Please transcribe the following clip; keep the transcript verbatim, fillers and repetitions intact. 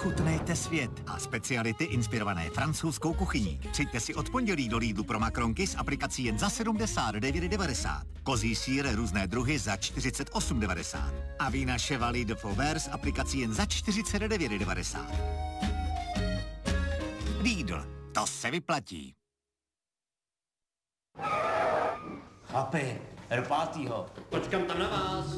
Vychutnejte svět a speciality inspirované francouzskou kuchyní. Přijďte si od pondělí do Lidlu pro makronky s aplikací jen za sedmdesát devět devadesát. Kozí sýr různé druhy za čtyřicet osm devadesát. A vína Chevalier de Fauvert s aplikací jen za čtyřicet devět devadesát. Lidl, to se vyplatí. Chlapi, do pátýho. Počkám tam na vás.